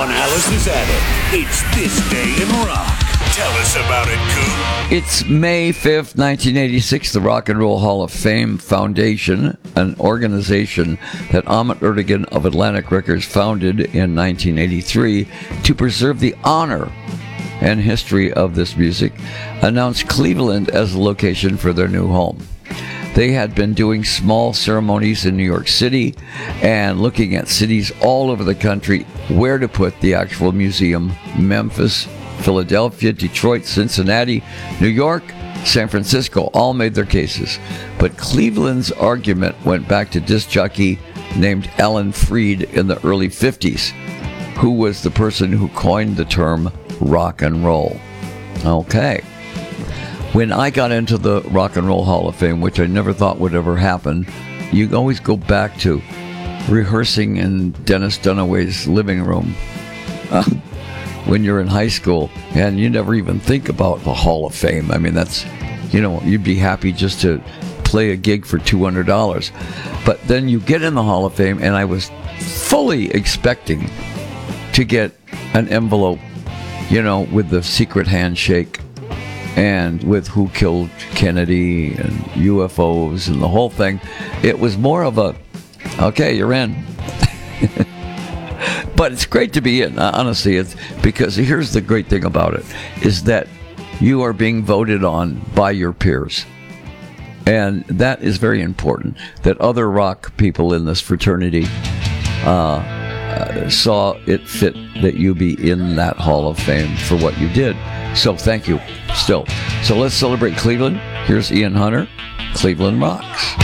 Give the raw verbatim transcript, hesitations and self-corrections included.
One Alice is at it. It's This Day in Rock. Tell us about it, Coop. It's May fifth, nineteen eighty-six. The Rock and Roll Hall of Fame Foundation, an organization that Ahmet Ertegun of Atlantic Records founded in nineteen eighty-three to preserve the honor and history of this music, announced Cleveland as the location for their new home. They had been doing small ceremonies in New York City and looking at cities all over the country where to put the actual museum. Memphis, Philadelphia, Detroit, Cincinnati, New York, San Francisco all made their cases. But Cleveland's argument went back to disc jockey named Alan Freed in the early fifties, who was the person who coined the term rock and roll. Okay. When I got into the Rock and Roll Hall of Fame, which I never thought would ever happen, you always go back to rehearsing in Dennis Dunaway's living room uh, when you're in high school, and you never even think about the Hall of Fame. I mean, that's, you know, you'd be happy just to play a gig for two hundred dollars. But then you get in the Hall of Fame, and I was fully expecting to get an envelope, you know, with the secret handshake and with Who Killed Kennedy and U F Os and the whole thing. It was more of a, okay, you're in. But it's great to be in, honestly, it's because here's the great thing about it, is that you are being voted on by your peers. And that is very important, that other rock people in this fraternity uh, uh, saw it fit that you be in that Hall of Fame for what you did. So thank you still. So let's celebrate Cleveland. Here's Ian Hunter, Cleveland Rocks.